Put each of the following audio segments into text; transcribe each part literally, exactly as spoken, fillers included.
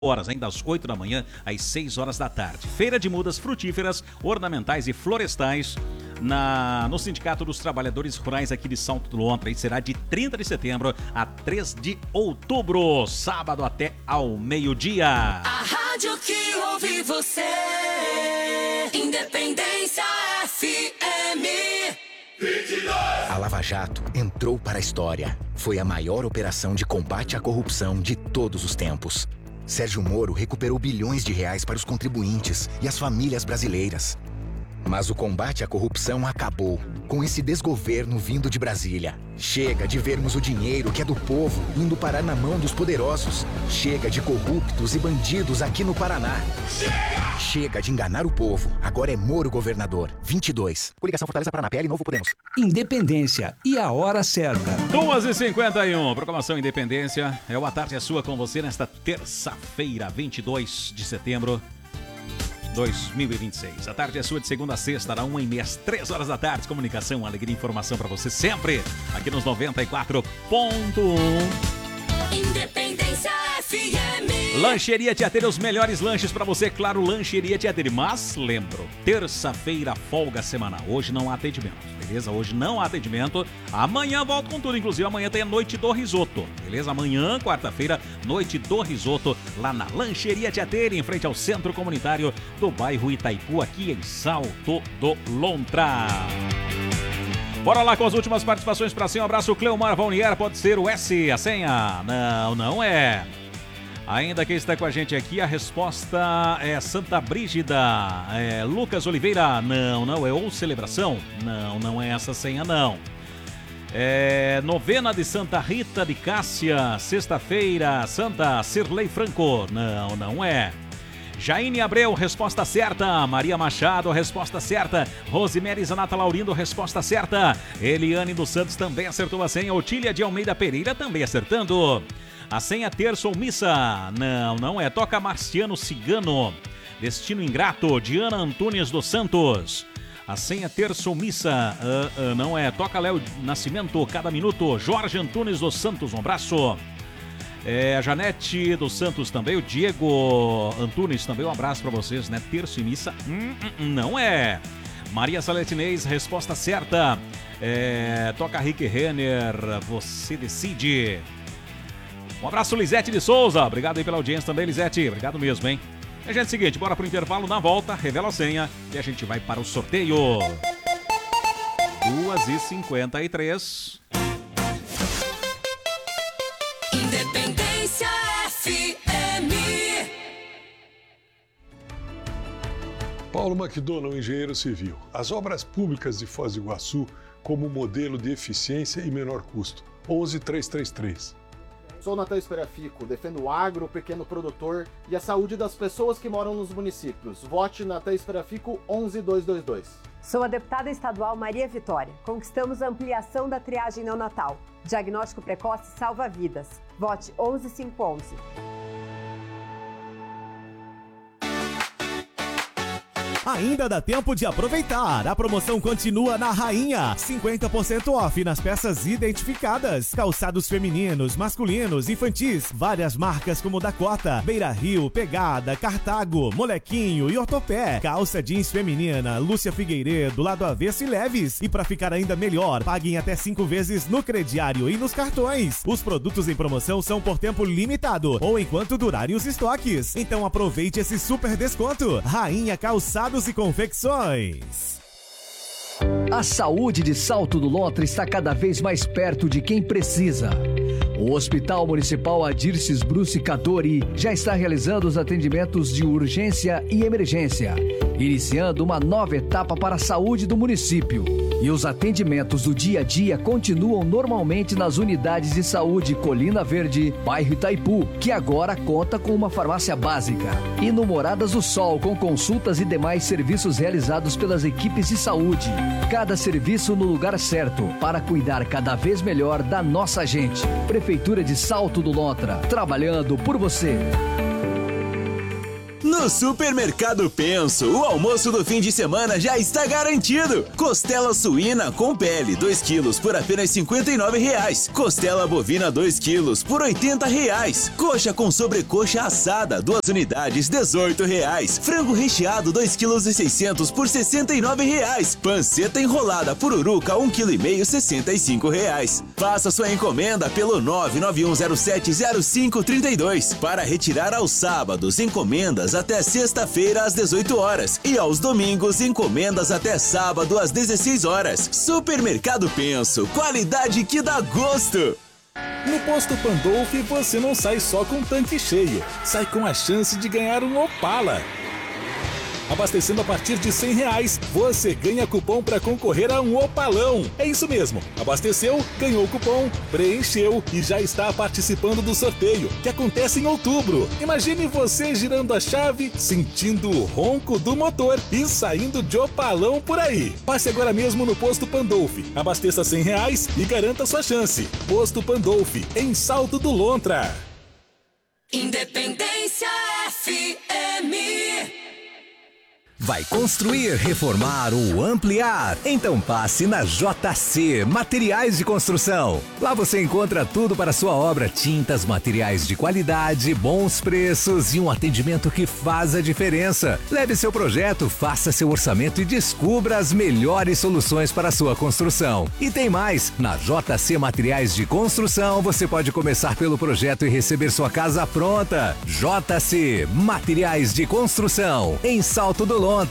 horas, ainda às oito da manhã, às seis horas da tarde. Feira de mudas frutíferas, ornamentais e florestais na, no Sindicato dos Trabalhadores Rurais aqui de Salto do Lontra. E será de trinta de setembro a três de outubro, sábado até ao meio-dia. A rádio que ouve você, Independência F M. A Lava Jato entrou para a história. Foi a maior operação de combate à corrupção de todos os tempos. Sérgio Moro recuperou bilhões de reais para os contribuintes e as famílias brasileiras. Mas o combate à corrupção acabou com esse desgoverno vindo de Brasília. Chega de vermos o dinheiro que é do povo indo parar na mão dos poderosos. Chega de corruptos e bandidos aqui no Paraná. Chega! Chega de enganar o povo. Agora é Moro governador. vinte e dois. Coligação Fortaleza Paraná, P L Novo Podemos. Independência e a hora certa. duas e cinquenta e um. Proclamação Independência. É o A Tarde é Sua com você nesta terça-feira, vinte e dois de setembro. dois mil e vinte e seis. A tarde é sua de segunda a sexta, da uma e meia às três horas da tarde. Comunicação, alegria e informação para você sempre aqui nos noventa e quatro ponto um. Independência F M. Lancheria Tietê, os melhores lanches para você, claro, Lancheria Tietê. Mas lembro, terça-feira, folga semanal. Hoje não há atendimento, beleza? Hoje não há atendimento. Amanhã volto com tudo, inclusive amanhã tem a Noite do Risoto, beleza? Amanhã, quarta-feira, Noite do Risoto, lá na Lancheria Tietê, em frente ao Centro Comunitário do bairro Itaipu, aqui em Salto do Lontra. Bora lá com as últimas participações para cima. Um abraço, Cleomar Valnier, pode ser o S, a senha? Não, não é. Ainda quem está com a gente aqui, a resposta é Santa Brígida. É Lucas Oliveira, não, não é ou celebração? Não, não é essa senha, não. É novena de Santa Rita de Cássia, sexta-feira, Santa Cirlei Franco, não, não é. Jaine Abreu, resposta certa. Maria Machado, resposta certa. Rosemary Zanata Laurindo, resposta certa. Eliane dos Santos também acertou a senha. Otília de Almeida Pereira também acertando. A senha terça ou missa? Não, não é. Toca Marciano Cigano. Destino Ingrato, Diana Antunes dos Santos. A senha terça ou missa? Uh, uh, não é. Toca Léo Nascimento, cada minuto. Jorge Antunes dos Santos, um abraço. É, a Janete dos Santos também, o Diego Antunes também, um abraço pra vocês, né? Terço e missa, hum, hum, não é. Maria Saletinês, resposta certa. É, toca Rick Renner, você decide. Um abraço, Lisete de Souza, obrigado aí pela audiência também, Lisete, obrigado mesmo, hein? É, gente, seguinte, bora pro intervalo, na volta, revela a senha e a gente vai para o sorteio. duas e cinquenta e três. Independência F M. Paulo McDonald, engenheiro civil. As obras públicas de Foz do Iguaçu como modelo de eficiência e menor custo. onze três três três. Sou Natan Esperafico, defendo o agro, o pequeno produtor e a saúde das pessoas que moram nos municípios. Vote Natan Esperafico onze dois dois dois. Sou a deputada estadual Maria Vitória. Conquistamos a ampliação da triagem neonatal. Diagnóstico precoce salva vidas. Vote onze cinco onze. Ainda dá tempo de aproveitar. A promoção continua na Rainha. cinquenta por cento off nas peças identificadas. Calçados femininos, masculinos, infantis. Várias marcas como Dakota, Beira Rio, Pegada, Cartago, Molequinho e Ortopé. Calça jeans feminina, Lúcia Figueiredo, Lado Avesso e Leves. E para ficar ainda melhor, paguem até cinco vezes no crediário e nos cartões. Os produtos em promoção são por tempo limitado ou enquanto durarem os estoques. Então aproveite esse super desconto. Rainha Calçados e Confecções. A saúde de Salto do Lontra está cada vez mais perto de quem precisa. O Hospital Municipal Adirces Bruce Cadori já está realizando os atendimentos de urgência e emergência, iniciando uma nova etapa para a saúde do município. E os atendimentos do dia a dia continuam normalmente nas unidades de saúde Colina Verde, bairro Itaipu, que agora conta com uma farmácia básica. E no Moradas do Sol, com consultas e demais serviços realizados pelas equipes de saúde. Cada serviço no lugar certo, para cuidar cada vez melhor da nossa gente. Prefeitura de Salto do Lontra, trabalhando por você. No No Supermercado Penso, o almoço do fim de semana já está garantido. Costela suína com pele, dois quilos por apenas cinquenta e nove reais. Costela bovina dois quilos por oitenta reais. Coxa com sobrecoxa assada, duas unidades, dezoito reais. Frango recheado dois quilos e seiscentos por sessenta e nove reais. Panceta enrolada pururuca um quilo e meio, sessenta e cinco reais. Faça sua encomenda pelo nove nove um zero sete zero cinco três dois. Para retirar aos sábados, encomendas até sexta-feira às dezoito horas e aos domingos, encomendas até sábado às dezesseis horas. Supermercado Penso, qualidade que dá gosto. No Posto Pandolfi você não sai só com o tanque cheio, sai com a chance de ganhar um Opala. Abastecendo a partir de cem reais, você ganha cupom para concorrer a um Opalão. É isso mesmo, abasteceu, ganhou o cupom, preencheu e já está participando do sorteio, que acontece em outubro. Imagine você girando a chave, sentindo o ronco do motor e saindo de Opalão por aí. Passe agora mesmo no Posto Pandolfi, abasteça cem reais e garanta sua chance. Posto Pandolfi, em Salto do Lontra. Independência F M. Vai construir, reformar ou ampliar? Então passe na J C Materiais de Construção. Lá você encontra tudo para sua obra: tintas, materiais de qualidade, bons preços e um atendimento que faz a diferença. Leve seu projeto, faça seu orçamento e descubra as melhores soluções para a sua construção. E tem mais! Na J C Materiais de Construção você pode começar pelo projeto e receber sua casa pronta. J C Materiais de Construção, em Salto do Lontra.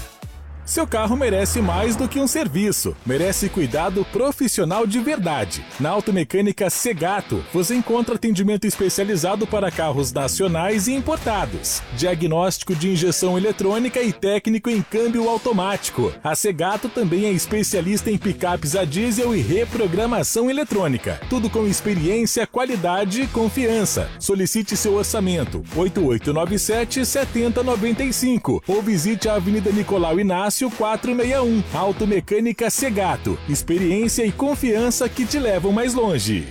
Seu carro merece mais do que um serviço, merece cuidado profissional de verdade. Na Automecânica Segato, você encontra atendimento especializado para carros nacionais e importados, diagnóstico de injeção eletrônica e técnico em câmbio automático. A Segato também é especialista em picapes a diesel e reprogramação eletrônica. Tudo com experiência, qualidade e confiança. Solicite seu orçamento oito oito nove sete, sete zero nove cinco ou visite a Avenida Nicolau Inácio quatrocentos e sessenta e um. Automecânica Segato. Experiência e confiança que te levam mais longe.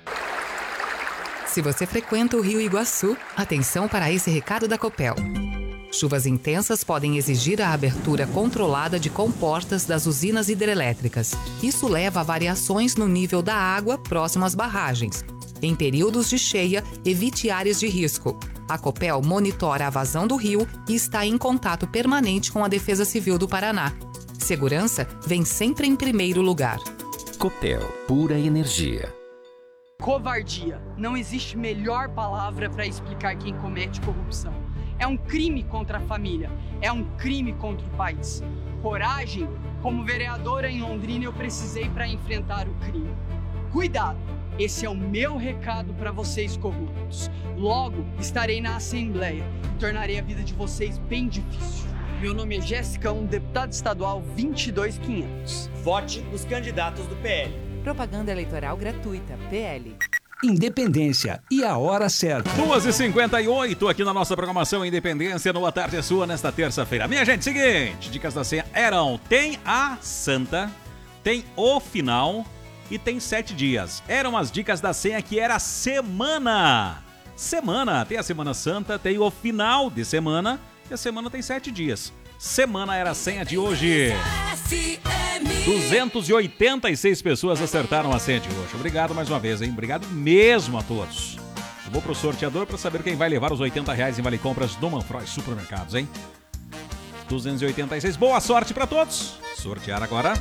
Se você frequenta o Rio Iguaçu, atenção para esse recado da Copel. Chuvas intensas podem exigir a abertura controlada de comportas das usinas hidrelétricas. Isso leva a variações no nível da água próximo às barragens. Em períodos de cheia, evite áreas de risco. A Copel monitora a vazão do rio e está em contato permanente com a Defesa Civil do Paraná. Segurança vem sempre em primeiro lugar. Copel, pura energia. Covardia. Não existe melhor palavra para explicar quem comete corrupção. É um crime contra a família. É um crime contra o país. Coragem? Como vereadora em Londrina, eu precisei para enfrentar o crime. Cuidado! Esse é o meu recado para vocês corruptos. Logo, estarei na Assembleia e tornarei a vida de vocês bem difícil. Meu nome é Jéssica, um deputado estadual vinte e dois mil e quinhentos. Vote nos candidatos do P L. Propaganda eleitoral gratuita, P L. Independência e a hora certa. duas e cinquenta e oito aqui na nossa programação Independência, no A Tarde é Sua, nesta terça-feira. Minha gente, seguinte, dicas da ceia eram, tem a Santa, tem o final e tem sete dias. Eram as dicas da ceia que era semana. Semana, tem a Semana Santa, tem o final de semana e a semana tem sete dias. Semana era a senha de hoje. duzentas e oitenta e seis pessoas acertaram a senha de hoje. Obrigado mais uma vez, hein? Obrigado mesmo a todos. Eu vou pro sorteador para saber quem vai levar os oitenta reais em Vale Compras do Manfroy Supermercados, hein? duzentos e oitenta e seis. Boa sorte para todos. Sortear agora.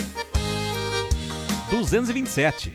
duzentos e vinte e sete.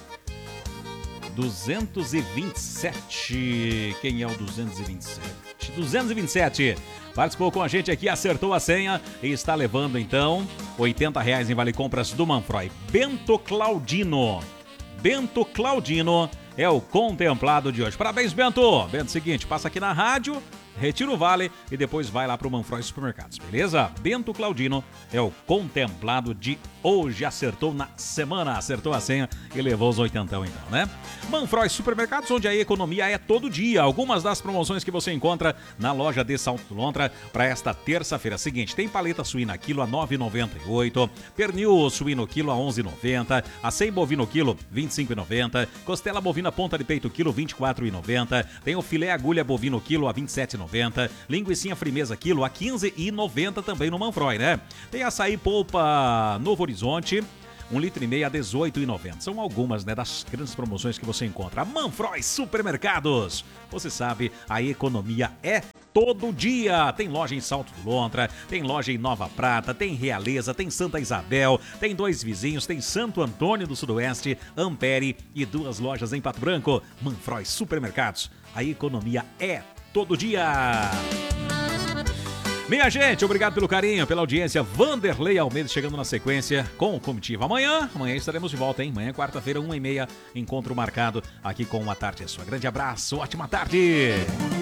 duzentos e vinte e sete. Quem é o duzentos e vinte e sete? duzentos e vinte e sete. Participou com a gente aqui, acertou a senha e está levando então oitenta reais em Vale Compras do Manfroy. Bento Claudino. Bento Claudino é o contemplado de hoje. Parabéns, Bento. Bento, seguinte, passa aqui na rádio, retira o vale e depois vai lá pro Manfroy Supermercados, beleza? Bento Claudino é o contemplado de hoje. Acertou na semana, acertou a senha e levou os oitentão então, né? Manfroy Supermercados, onde a economia é todo dia. Algumas das promoções que você encontra na loja de Salto do Lontra para esta terça-feira. Seguinte, tem paleta suína quilo a nove reais e noventa e oito centavos, pernil suíno quilo a onze reais e noventa centavos, acém bovino quilo vinte e cinco reais e noventa centavos, costela bovina ponta de peito quilo vinte e quatro reais e noventa centavos, tem o filé agulha bovino quilo a vinte e sete reais e noventa. Linguicinha Frimeza quilo a quinze e noventa também no Manfroy, né? Tem açaí polpa Novo Horizonte, um litro e meio a dezoito e noventa. São algumas, né, das grandes promoções que você encontra. Manfroy Supermercados. Você sabe, a economia é todo dia. Tem loja em Salto do Lontra, tem loja em Nova Prata, tem Realeza, tem Santa Isabel, tem dois vizinhos, tem Santo Antônio do Sudoeste, Ampere e duas lojas em Pato Branco. Manfroy Supermercados. A economia é todo dia. Minha gente, obrigado pelo carinho, pela audiência. Vanderlei Almeida chegando na sequência com o Comitiva. Amanhã, amanhã estaremos de volta, hein? Amanhã, quarta-feira, uma e meia, encontro marcado aqui com Uma Tarde é Sua. Grande abraço, ótima tarde!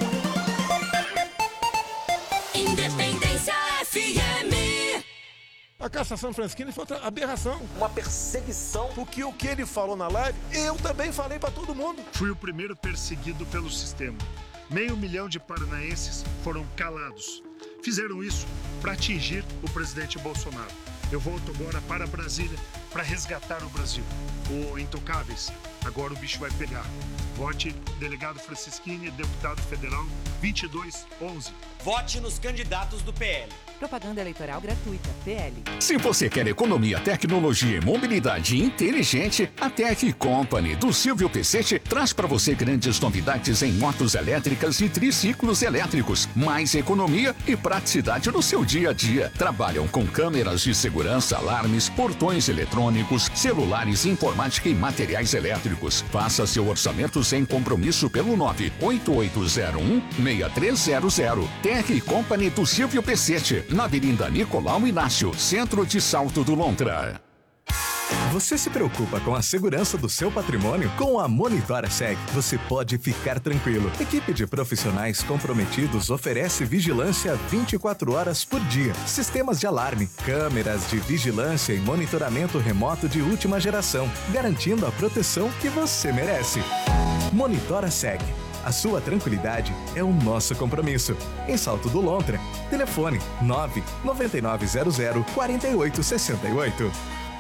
Independência F M. A cassação Francisquini foi outra aberração. Uma perseguição. Porque o que ele falou na live, eu também falei pra todo mundo. Fui o primeiro perseguido pelo sistema. Meio milhão de paranaenses foram calados. Fizeram isso para atingir o presidente Bolsonaro. Eu volto agora para Brasília para resgatar o Brasil. O Intocáveis, agora o bicho vai pegar. Vote delegado Francisquini, deputado federal vinte e dois onze. Vote nos candidatos do P L. Propaganda eleitoral gratuita, P L. Se você quer economia, tecnologia e mobilidade inteligente, a Tech Company do Silvio Pecete traz para você grandes novidades em motos elétricas e triciclos elétricos. Mais economia e praticidade no seu dia a dia. Trabalham com câmeras de segurança, alarmes, portões eletrônicos, celulares, informática e materiais elétricos. Faça seu orçamento sem compromisso pelo nove oito oito zero um seis três zero zero. Tech Company do Silvio Pecete, na Avenida Nicolau Inácio, centro de Salto do Lontra. Você se preocupa com a segurança do seu patrimônio? Com a Monitora Seg, você pode ficar tranquilo. Equipe de profissionais comprometidos oferece vigilância vinte e quatro horas por dia. Sistemas de alarme, câmeras de vigilância e monitoramento remoto de última geração, garantindo a proteção que você merece. Monitora Seg. A sua tranquilidade é o nosso compromisso. Em Salto do Lontra, telefone nove nove nove zero zero quatro oito seis oito.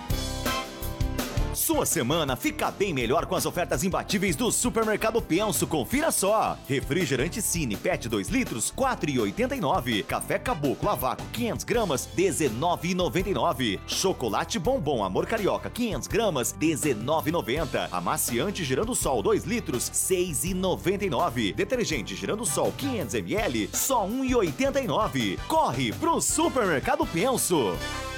Sua semana fica bem melhor com as ofertas imbatíveis do Supermercado Penso. Confira só. Refrigerante Cine Pet dois litros, quatro reais e oitenta e nove centavos. Café Caboclo a vácuo quinhentas gramas, dezenove reais e noventa e nove centavos. Chocolate Bombom Amor Carioca quinhentas gramas, dezenove reais e noventa centavos. Amaciante Girando Sol dois litros, seis reais e noventa e nove centavos. Detergente Girando Sol quinhentos mililitros, só um real e oitenta e nove centavos. Corre pro Supermercado Penso.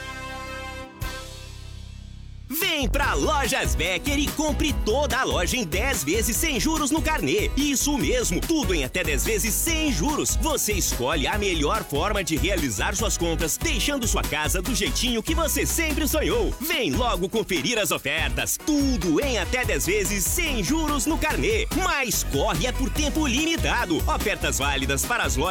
Vem pra Lojas Becker e compre toda a loja em dez vezes sem juros no carnê. Isso mesmo, tudo em até dez vezes sem juros. Você escolhe a melhor forma de realizar suas compras, deixando sua casa do jeitinho que você sempre sonhou. Vem logo conferir as ofertas. Tudo em até dez vezes sem juros no carnê. Mas corre é por tempo limitado. Ofertas válidas para as lojas